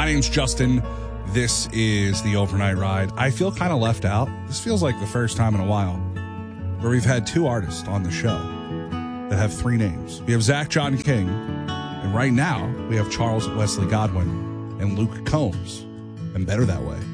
My name's Justin. This is the Overnight Ride. I feel kind of left out. This feels like the first time in a while where we've had two artists on the show that have three names. We have Zach John King, and right now we have Charles Wesley Godwin and Luke Combs. And better that way.